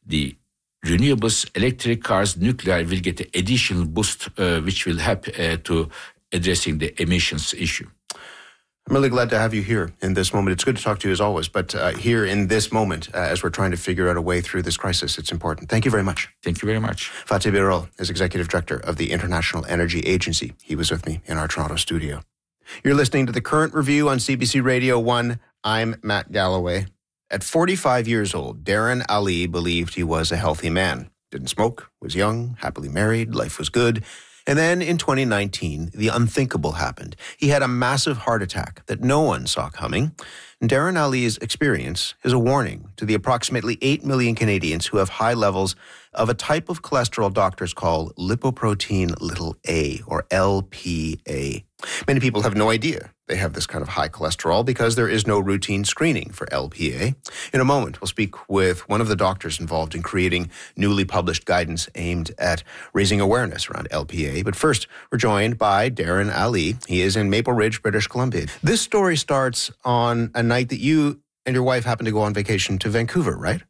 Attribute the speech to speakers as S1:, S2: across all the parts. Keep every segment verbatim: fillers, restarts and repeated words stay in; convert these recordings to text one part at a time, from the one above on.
S1: the renewables, electric cars, nuclear will get an additional boost, uh, which will help uh, to addressing the emissions issue.
S2: I'm really glad to have you here in this moment. It's good to talk to you as always, but uh, here in this moment, uh, as we're trying to figure out a way through this crisis, it's important. Thank you very much.
S1: Thank you very much.
S2: Fatih Birol is Executive Director of the International Energy Agency. He was with me in our Toronto studio. You're listening to The Current Review on C B C Radio one. I'm Matt Galloway. At forty-five years old, Darren Ali believed he was a healthy man. Didn't smoke, was young, happily married, life was good. And then in twenty nineteen, the unthinkable happened. He had a massive heart attack that no one saw coming. And Darren Ali's experience is a warning to the approximately eight million Canadians who have high levels of a type of cholesterol doctors call lipoprotein little a, or L P A. Many people have no idea they have this kind of high cholesterol because there is no routine screening for L P A. In a moment, we'll speak with one of the doctors involved in creating newly published guidance aimed at raising awareness around L P A. But first, we're joined by Darren Ali. He is in Maple Ridge, British Columbia. This story starts on a night that you and your wife happened to go on vacation to Vancouver, right?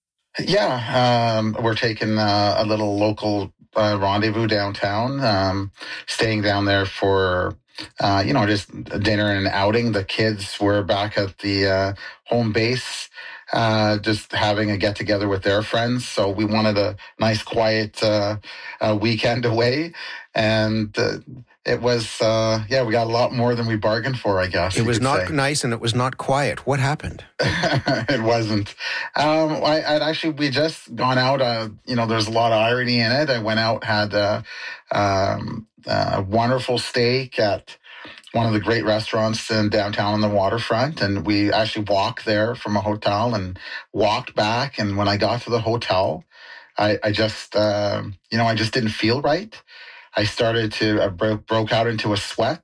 S3: Yeah, um, we're taking uh, a little local uh, rendezvous downtown, um, staying down there for, uh, you know, just dinner and an outing. The kids were back at the uh, home base, uh, just having a get-together with their friends. So we wanted a nice, quiet uh, uh, weekend away. And uh, it was, uh, yeah, we got a lot more than we bargained for, I guess.
S2: It was not
S3: say.
S2: nice and it was not quiet. What happened?
S3: It wasn't. Um, I, I'd actually, we just gone out, uh, you know, there's a lot of irony in it. I went out, had a, um, a wonderful steak at one of the great restaurants in downtown on the waterfront. And we actually walked there from a hotel and walked back. And when I got to the hotel, I, I just, uh, you know, I just didn't feel right. I started to, I broke, broke out into a sweat,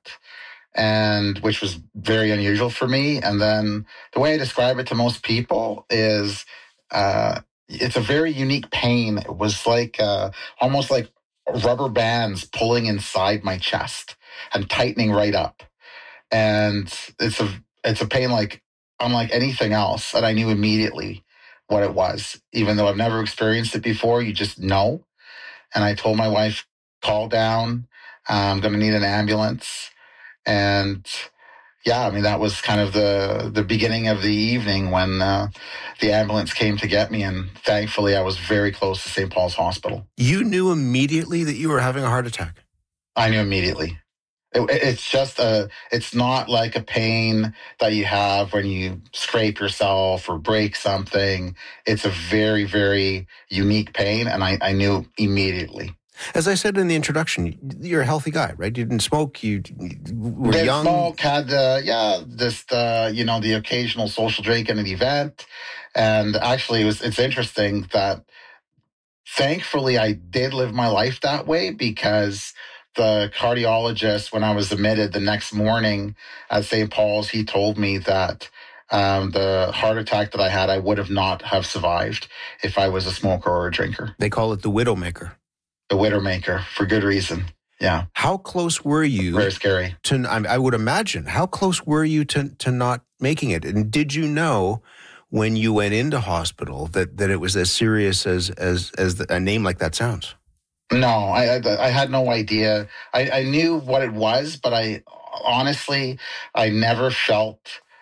S3: and which was very unusual for me. And then the way I describe it to most people is uh, it's a very unique pain. It was like uh, almost like rubber bands pulling inside my chest and tightening right up. And it's a it's a pain like unlike anything else. And I knew immediately what it was, even though I've never experienced it before. You just know. And I told my wife, call down, I'm going to need an ambulance. And yeah, I mean, that was kind of the, the beginning of the evening when uh, the ambulance came to get me. And thankfully, I was very close to Saint Paul's Hospital.
S2: You knew immediately that you were having a heart attack?
S3: I knew immediately. It, it's just a, it's not like a pain that you have when you scrape yourself or break something. It's a very, very unique pain. And I, I knew immediately.
S2: As I said in the introduction, you're a healthy guy, right? You didn't smoke, you were
S3: Didn't
S2: young.
S3: smoke, had, uh, yeah, just, uh, you know, the occasional social drink at an event. And actually, it was, it's interesting that thankfully I did live my life that way, because the cardiologist, when I was admitted the next morning at Saint Paul's, he told me that um, the heart attack that I had, I would have not have survived if I was a smoker or a drinker.
S2: They call it the widowmaker.
S3: The widowmaker, for good reason. Yeah.
S2: How close were you?
S3: Very scary.
S2: To, I would imagine. How close were you to, to not making it? And did you know when you went into hospital that, that it was as serious as as as the, a name like that sounds?
S3: No, I I, I had no idea. I, I knew what it was, but I honestly, I never felt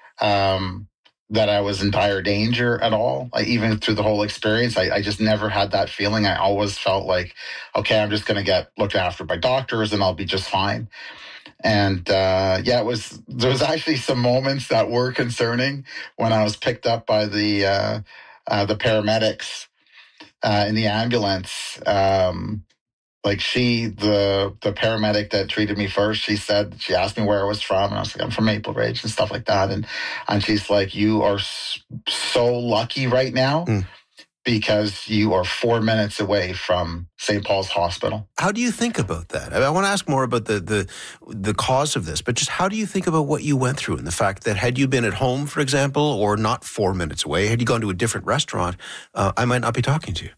S3: um, that I was in dire danger at all. I, even through the whole experience, I, I just never had that feeling. I always felt like, okay, I'm just going to get looked after by doctors and I'll be just fine. And uh, yeah, it was, there was actually some moments that were concerning when I was picked up by the, uh, uh, the paramedics uh, in the ambulance. Um, Like she, the the paramedic that treated me first, she said, she asked me where I was from. And I was like, I'm from Maple Ridge and stuff like that. And and she's like, you are so lucky right now mm. because you are four minutes away from Saint Paul's Hospital.
S2: How do you think about that? I, mean, I want to ask more about the, the the cause of this, but just how do you think about what you went through and the fact that had you been at home, for example, or not four minutes away, had you gone to a different restaurant, uh, I might not be talking to you.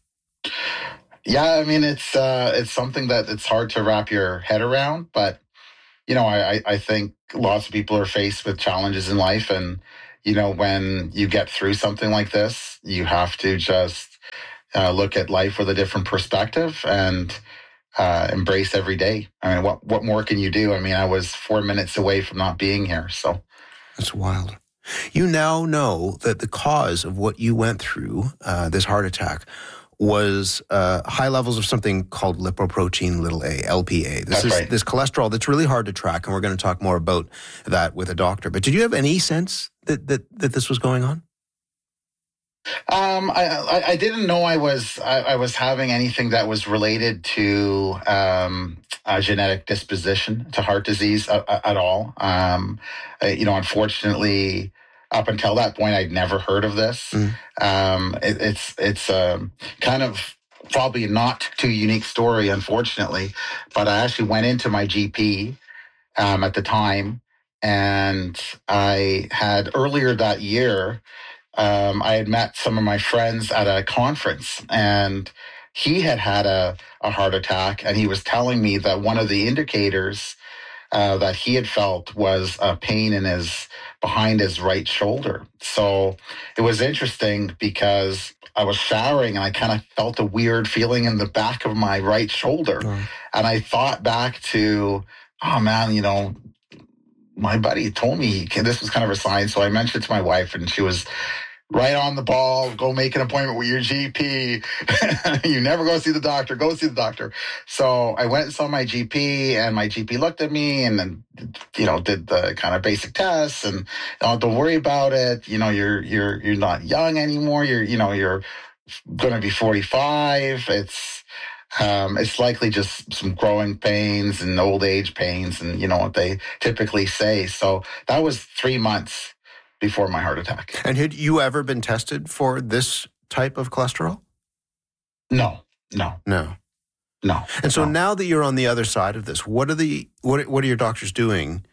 S3: Yeah, I mean, it's uh, it's something that it's hard to wrap your head around. But, you know, I, I think lots of people are faced with challenges in life. And, you know, when you get through something like this, you have to just, uh, look at life with a different perspective and uh, embrace every day. I mean, what what more can you do? I mean, I was four minutes away from not being here. So
S2: that's wild. You now know that the cause of what you went through, uh, this heart attack, was uh, high levels of something called lipoprotein little a, L P A. This
S3: That's
S2: is
S3: right.
S2: this cholesterol that's really hard to track, and we're going to talk more about that with a doctor. But did you have any sense that that, that this was going on?
S3: Um, I, I, I didn't know I was I, I was having anything that was related to um, a genetic disposition to heart disease at, at all. Um, you know, unfortunately, up until that point, I'd never heard of this. Mm. Um, it, it's it's um, kind of probably not too unique story, unfortunately. But I actually went into my G P um, at the time, and I had earlier that year. Um, I had met some of my friends at a conference, and he had had a, a heart attack, and he was telling me that one of the indicators uh, that he had felt was a pain in his behind his right shoulder. So it was interesting because I was showering and I kind of felt a weird feeling in the back of my right shoulder, mm. and I thought back to, oh man, you know, my buddy told me this was kind of a sign. So I mentioned it to my wife, and she was right on the ball. Go make an appointment with your G P. You never go see the doctor. Go see the doctor. So I went and saw my G P, and my G P looked at me and then, you know, did the kind of basic tests and, oh, don't worry about it. You know, you're, you're, you're not young anymore. You're, you know, you're going to be forty-five. It's, Um, it's likely just some growing pains and old age pains, and you know what they typically say. So that was three months before my heart attack.
S2: And had you ever been tested for this type of cholesterol?
S3: No, no,
S2: no,
S3: no.
S2: And so
S3: no.
S2: now that you're on the other side of this, what are the what what are your doctors doing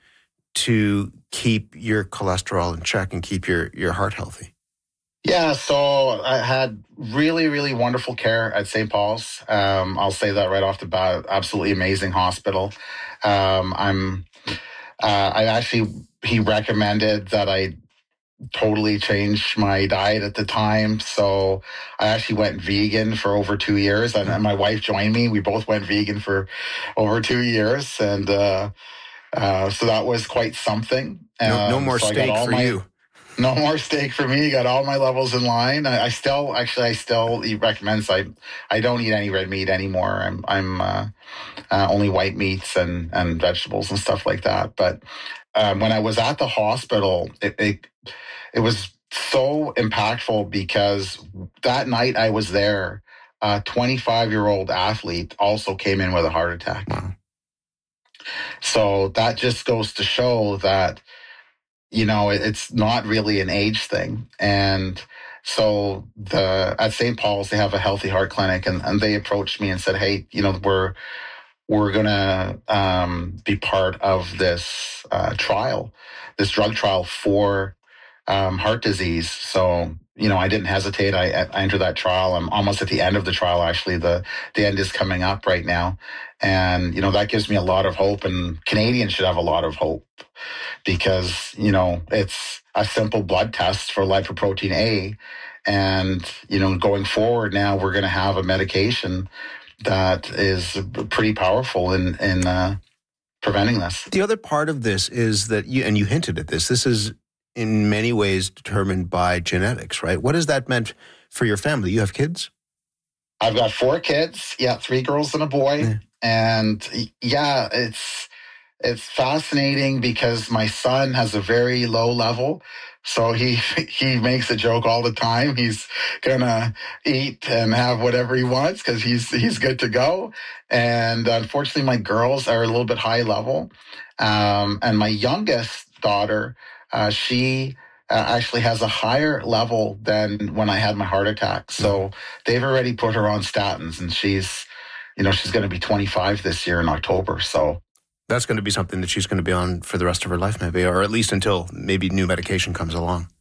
S2: to keep your cholesterol in check and keep your your heart healthy?
S3: Yeah, so I had really, really wonderful care at Saint Paul's. Um, I'll say that right off the bat. Absolutely amazing hospital. Um, I'm. Uh, I actually he recommended that I totally change my diet at the time. So I actually went vegan for over two years, and, and my wife joined me. We both went vegan for over two years, and uh, uh, so that was quite something.
S2: No,
S3: um,
S2: no more
S3: so
S2: steak for
S3: my,
S2: you.
S3: No more steak for me. Got all my levels in line. I, I still, actually, I still eat recommends. I, I don't eat any red meat anymore. I'm, I'm uh, uh, only white meats and and vegetables and stuff like that. But um, when I was at the hospital, it, it it was so impactful because that night I was there, a twenty-five-year-old athlete also came in with a heart attack.
S2: Wow.
S3: So that just goes to show that, you know, it's not really an age thing. And so the at Saint Paul's, they have a healthy heart clinic, and, and they approached me and said, hey, you know, we're we're going to um, be part of this uh, trial, this drug trial for um, heart disease. So, you know, I didn't hesitate. I, I entered that trial. I'm almost at the end of the trial, actually. The, the end is coming up right now. And, you know, that gives me a lot of hope, and Canadians should have a lot of hope because, you know, it's a simple blood test for lipoprotein A. And, you know, going forward now, we're going to have a medication that is pretty powerful in, in uh, preventing this.
S2: The other part of this is that you, and you hinted at this, this is in many ways determined by genetics, right? What has that meant for your family? You have kids?
S3: I've got four kids. Yeah, three girls and a boy. Yeah. And yeah, it's it's fascinating because my son has a very low level. So he he makes a joke all the time. He's gonna eat and have whatever he wants because he's he's good to go. And unfortunately, my girls are a little bit high level. Um, and my youngest daughter, uh, she uh, actually has a higher level than when I had my heart attack. So they've already put her on statins, and she's, you know, she's going to be twenty-five this year in October. So
S2: that's going to be something that she's going to be on for the rest of her life, maybe, or at least until maybe new medication comes along.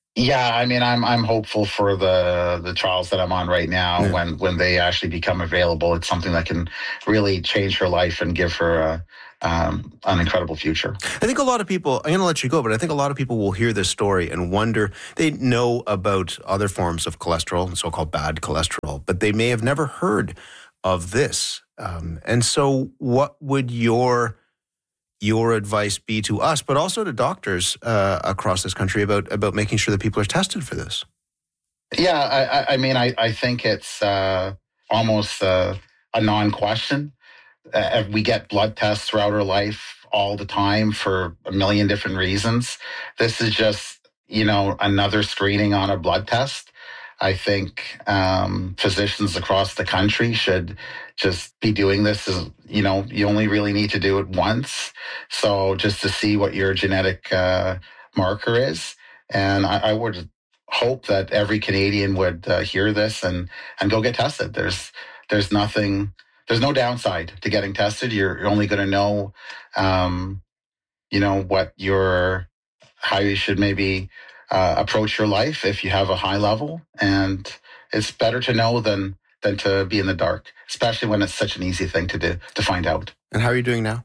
S3: Yeah, I mean, I'm I'm hopeful for the the trials that I'm on right now.
S2: Yeah.
S3: When when they actually become available, it's something that can really change her life and give her a, um, an incredible future.
S2: I think a lot of people, I'm going to let you go, but I think a lot of people will hear this story and wonder, they know about other forms of cholesterol, so-called bad cholesterol, but they may have never heard of this. Um, and so what would your your advice be to us, but also to doctors uh, across this country about, about making sure that people are tested for this?
S3: Yeah, I, I mean, I, I think it's uh, almost uh, a non-question. Uh, we get blood tests throughout our life all the time for a million different reasons. This is just, you know, another screening on a blood test. I think um, physicians across the country should just be doing this. As, you know, you only really need to do it once. So just to see what your genetic uh, marker is. And I, I would hope that every Canadian would uh, hear this and, and go get tested. There's, there's nothing, there's no downside to getting tested. You're, you're only going to know, um, you know, what your, how you should maybe uh, approach your life if you have a high level. And it's better to know than than to be in the dark, especially when it's such an easy thing to do, to find out.
S2: And how are you doing now?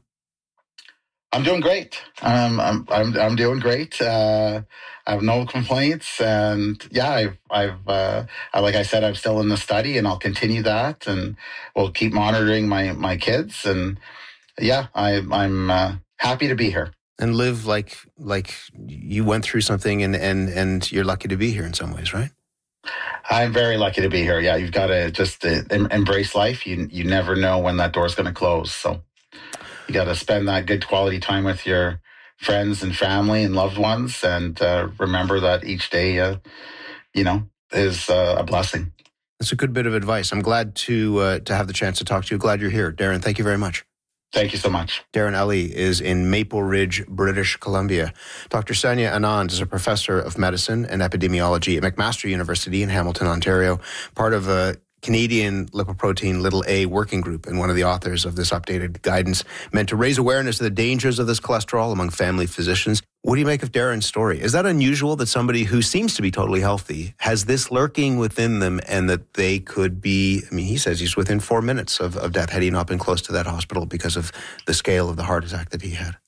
S3: I'm doing great. Um, I'm, I'm, I'm doing great. Uh, I have no complaints. And yeah, I've, I've, uh, like I said, I'm still in the study and I'll continue that and we'll keep monitoring my, my kids. And yeah, I, I'm uh, happy to be here.
S2: And live like like you went through something and, and, and you're lucky to be here in some ways, right?
S3: I'm very lucky to be here. Yeah, you've got to just uh, em- embrace life. You you never know when that door's going to close. So you got to spend that good quality time with your friends and family and loved ones, and uh, remember that each day, uh, you know, is uh, a blessing.
S2: That's a good bit of advice. I'm glad to uh, to have the chance to talk to you. Glad you're here, Darren. Thank you very much.
S3: Thank you so much.
S2: Darren Ellie is in Maple Ridge, British Columbia. Doctor Sanya Anand is a professor of medicine and epidemiology at McMaster University in Hamilton, Ontario, part of a Canadian lipoprotein little a working group, and one of the authors of this updated guidance meant to raise awareness of the dangers of this cholesterol among family physicians. What do you make of Darren's story? Is that unusual that somebody who seems to be totally healthy has this lurking within them and that they could be, I mean, he says he's within four minutes of, of death had he not been close to that hospital because of the scale of the heart attack that he had?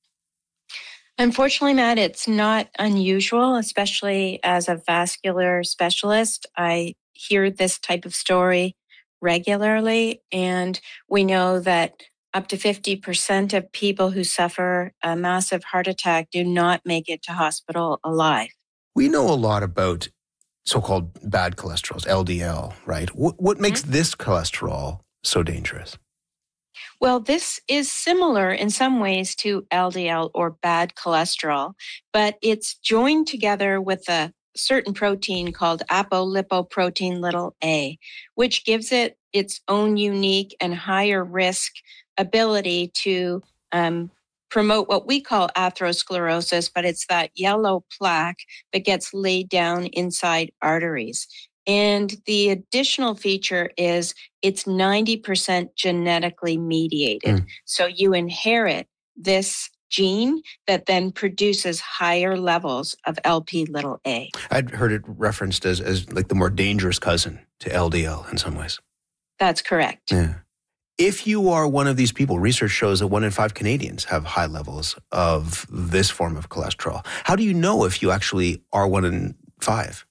S4: Unfortunately, Matt, it's not unusual, especially as a vascular specialist. I hear this type of story regularly, and we know that up to fifty percent of people who suffer a massive heart attack do not make it to hospital alive.
S2: We know a lot about so-called bad cholesterols, L D L, right? What, what makes mm-hmm. this cholesterol so dangerous?
S4: Well, this is similar in some ways to L D L or bad cholesterol, but it's joined together with a certain protein called apolipoprotein little a, which gives it its own unique and higher risk ability to um, promote what we call atherosclerosis, but it's that yellow plaque that gets laid down inside arteries. And the additional feature is it's ninety percent genetically mediated. Mm. So you inherit this gene that then produces higher levels of L P little a.
S2: I'd heard it referenced as, as like the more dangerous cousin to L D L in some ways.
S4: That's correct.
S2: Yeah. If you are one of these people, research shows that one in five Canadians have high levels of this form of cholesterol. How do you know if you actually are one in five?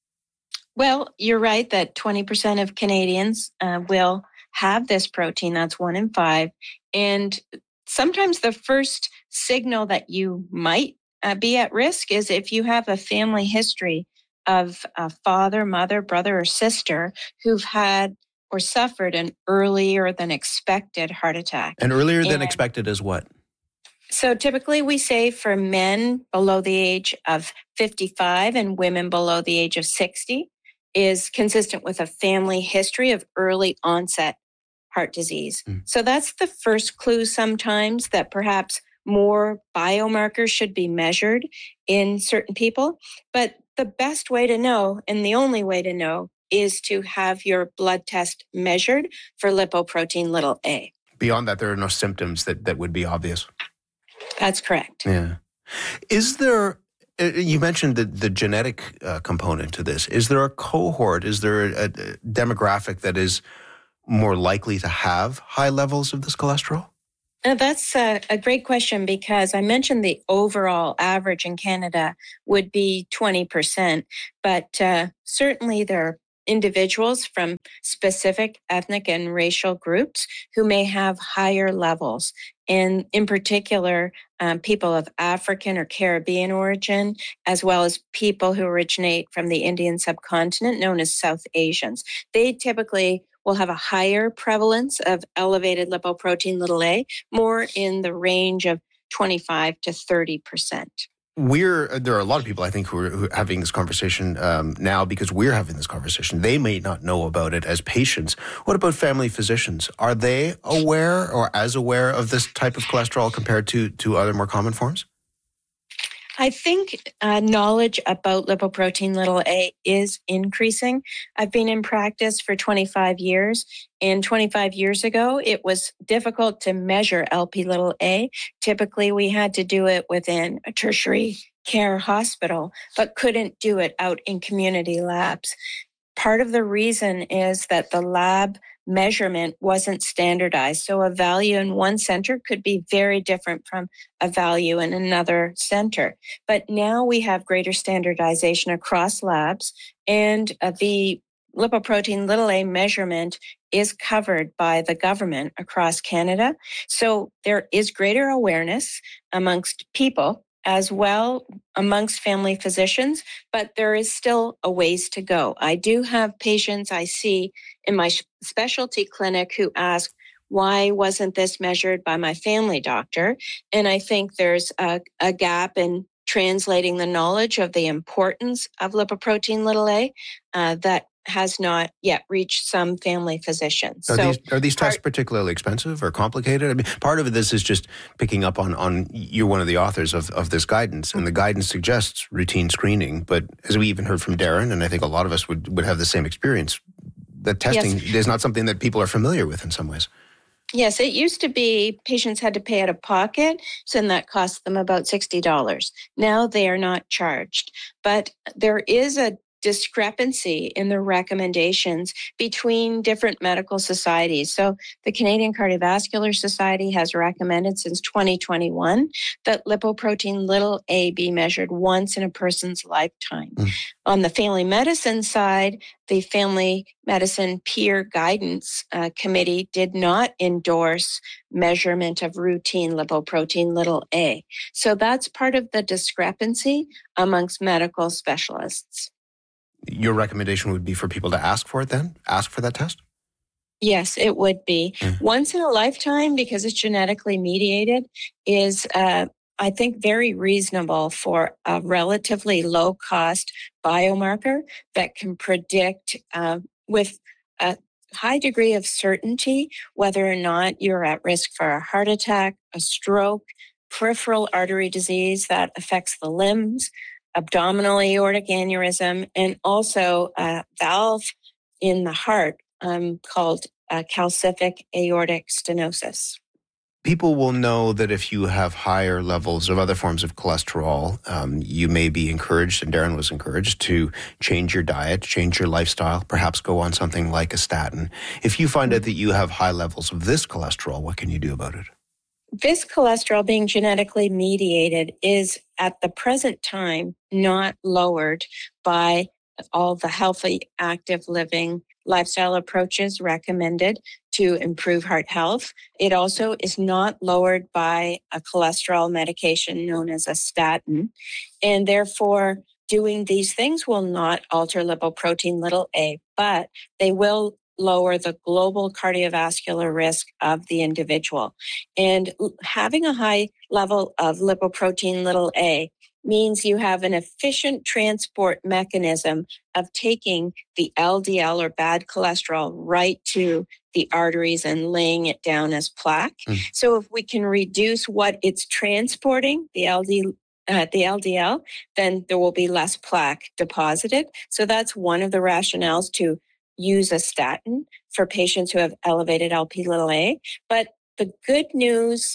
S4: Well, you're right that twenty percent of Canadians uh, will have this protein. That's one in five. And sometimes the first signal that you might uh, be at risk is if you have a family history of a father, mother, brother, or sister who've had or suffered an earlier than expected heart attack.
S2: And earlier than and expected is what?
S4: So typically we say for men below the age of fifty-five and women below the age of sixty is consistent with a family history of early onset heart disease. Mm. So that's the first clue sometimes that perhaps more biomarkers should be measured in certain people. But the best way to know, and the only way to know, is to have your blood test measured for lipoprotein little a.
S2: Beyond that, there are no symptoms that, that would be obvious.
S4: That's correct.
S2: Yeah. Is there You mentioned the, the genetic uh, component to this. Is there a cohort, is there a, a demographic that is more likely to have high levels of this cholesterol?
S4: Now, that's a, a great question, because I mentioned the overall average in Canada would be twenty percent, but uh, certainly there are individuals from specific ethnic and racial groups who may have higher levels. And in particular, um, people of African or Caribbean origin, as well as people who originate from the Indian subcontinent, known as South Asians. They typically will have a higher prevalence of elevated lipoprotein little a, more in the range of twenty-five to thirty percent.
S2: We're, there are a lot of people, I think, who are, who are having this conversation um, now because we're having this conversation. They may not know about it as patients. What about family physicians? Are they aware or as aware of this type of cholesterol compared to, to other more common forms?
S4: I think uh, knowledge about lipoprotein little a is increasing. I've been in practice for twenty-five years, and twenty-five years ago, it was difficult to measure L P little a. Typically, we had to do it within a tertiary care hospital, but couldn't do it out in community labs. Part of the reason is that the lab measurement wasn't standardized. So a value in one center could be very different from a value in another center. But now we have greater standardization across labs, and uh, the lipoprotein little a measurement is covered by the government across Canada. So there is greater awareness amongst people as well amongst family physicians, but there is still a ways to go. I do have patients I see in my specialty clinic who ask, why wasn't this measured by my family doctor? And I think there's a, a gap in translating the knowledge of the importance of lipoprotein little a uh, that has not yet reached some family physicians.
S2: Are,
S4: so
S2: these, are these tests
S4: part,
S2: particularly expensive or complicated? I mean, part of this is just picking up on, on you're one of the authors of, of this guidance, and the guidance suggests routine screening. But as we even heard from Darren, and I think a lot of us would, would have the same experience, that testing yes. is not something that people are familiar with in some ways.
S4: Yes, it used to be patients had to pay out of pocket, so then that cost them about sixty dollars. Now they are not charged. But there is a discrepancy in the recommendations between different medical societies. So the Canadian Cardiovascular Society has recommended since twenty twenty-one that lipoprotein little a be measured once in a person's lifetime. Mm. On the family medicine side, the Family Medicine Peer Guidance uh, Committee did not endorse measurement of routine lipoprotein little a. So that's part of the discrepancy amongst medical specialists.
S2: Your recommendation would be for people to ask for it then? Ask for that test?
S4: Yes, it would be. Mm. Once in a lifetime, because it's genetically mediated, is, uh, I think, very reasonable for a relatively low-cost biomarker that can predict uh, with a high degree of certainty whether or not you're at risk for a heart attack, a stroke, peripheral artery disease that affects the limbs, abdominal aortic aneurysm, and also a valve in the heart um, called uh, calcific aortic stenosis.
S2: People will know that if you have higher levels of other forms of cholesterol, um, you may be encouraged, and Darren was encouraged, to change your diet, change your lifestyle, perhaps go on something like a statin. If you find out that you have high levels of this cholesterol, what can you do about it?
S4: This cholesterol, being genetically mediated, is at the present time not lowered by all the healthy, active living lifestyle approaches recommended to improve heart health. It also is not lowered by a cholesterol medication known as a statin. And therefore, doing these things will not alter lipoprotein little a, but they will lower the global cardiovascular risk of the individual. And having a high level of lipoprotein little a means you have an efficient transport mechanism of taking the L D L or bad cholesterol right to the arteries and laying it down as plaque. Mm. So if we can reduce what it's transporting, the L D L, Uh, the L D L, then there will be less plaque deposited. So that's one of the rationales to use a statin for patients who have elevated L P little a. But the good news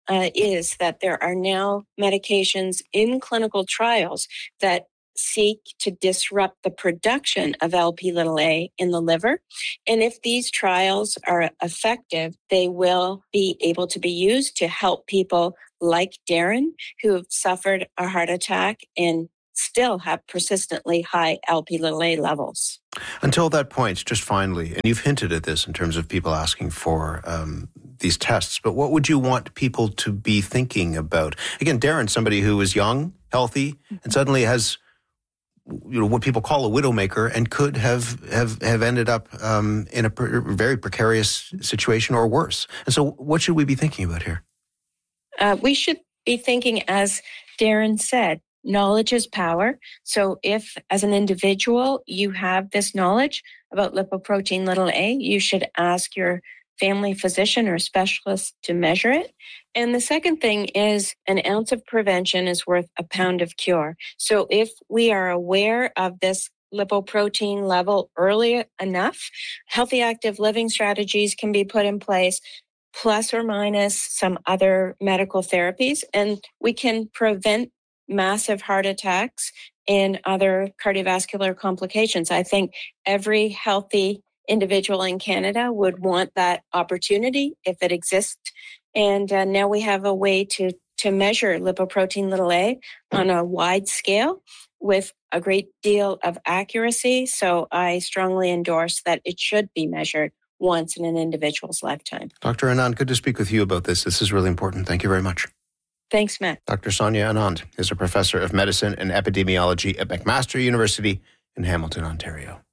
S4: uh, is that there are now medications in clinical trials that seek to disrupt the production of L P little a in the liver. And if these trials are effective, they will be able to be used to help people like Darren, who have suffered a heart attack and still have persistently high L P little a levels.
S2: Until that point, just finally, and you've hinted at this in terms of people asking for um, these tests, but what would you want people to be thinking about? Again, Darren, somebody who is young, healthy, and suddenly has, you know, what people call a widowmaker, and could have have, have ended up um, in a pre- very precarious situation or worse. And so what should we be thinking about here?
S4: Uh, we should be thinking, as Darren said, knowledge is power. So if, as an individual, you have this knowledge about lipoprotein little a, you should ask your family physician or specialist to measure it. And the second thing is, an ounce of prevention is worth a pound of cure. So if we are aware of this lipoprotein level early enough, healthy active living strategies can be put in place, plus or minus some other medical therapies, and we can prevent massive heart attacks and other cardiovascular complications. I think every healthy individual in Canada would want that opportunity if it exists. And uh, now we have a way to, to measure lipoprotein little a on a wide scale with a great deal of accuracy. So I strongly endorse that it should be measured once in an individual's lifetime.
S2: Doctor Anand, good to speak with you about this. This is really important. Thank you very much.
S4: Thanks, Matt.
S2: Doctor Sonia Anand is a professor of medicine and epidemiology at McMaster University in Hamilton, Ontario.